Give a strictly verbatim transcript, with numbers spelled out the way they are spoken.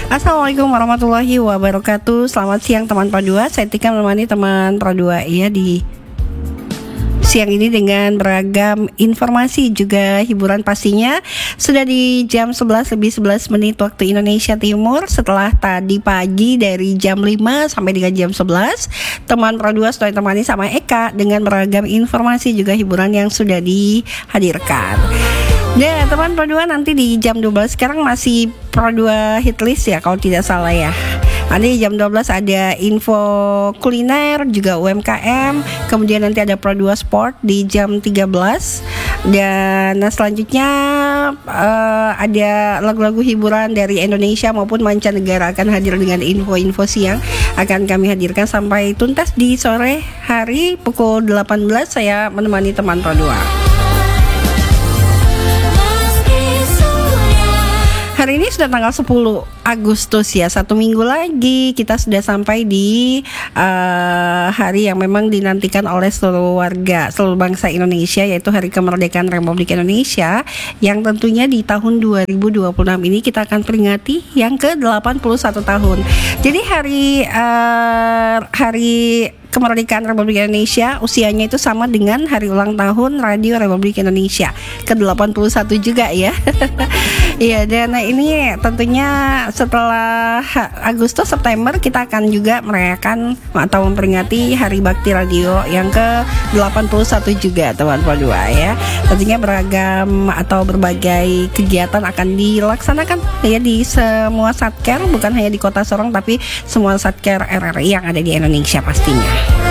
Assalamualaikum warahmatullahi wabarakatuh. Selamat siang teman Pradua. Saya Tika menemani teman Pradua ya di siang ini dengan beragam informasi juga hiburan pastinya. Sudah di jam sebelas lebih sebelas menit waktu Indonesia Timur. Setelah tadi pagi dari jam lima sampai dengan jam sebelas, teman Pradua sudah ditemani sama Eka dengan beragam informasi juga hiburan yang sudah dihadirkan. Ya, teman Pradua, nanti di jam dua belas sekarang masih Pradua Hitlist ya kalau tidak salah ya. Nanti jam dua belas ada info kuliner juga U M K M. Kemudian nanti ada Pradua Sport di jam tiga belas. Dan nah, selanjutnya uh, ada lagu-lagu hiburan dari Indonesia maupun mancanegara akan hadir dengan info-info siang. Akan kami hadirkan sampai tuntas di sore hari pukul delapan belas. Saya menemani teman Pradua. Hari ini sudah tanggal sepuluh Agustus ya, satu minggu lagi kita sudah sampai di uh, hari yang memang dinantikan oleh seluruh warga, seluruh bangsa Indonesia, yaitu Hari Kemerdekaan Republik Indonesia, yang tentunya di tahun dua ribu dua puluh enam ini kita akan peringati yang ke delapan puluh satu tahun. Jadi hari uh, hari Kemerdekaan Republik Indonesia usianya itu sama dengan hari ulang tahun Radio Republik Indonesia ke delapan puluh satu juga ya. Iya, dan ini tentunya setelah Agustus September kita akan juga merayakan atau memperingati Hari Bakti Radio yang ke delapan puluh satu juga teman Pradua ya. Tentunya beragam atau berbagai kegiatan akan dilaksanakan ya di semua satker, bukan hanya di Kota Sorong tapi semua satker R R I yang ada di Indonesia pastinya.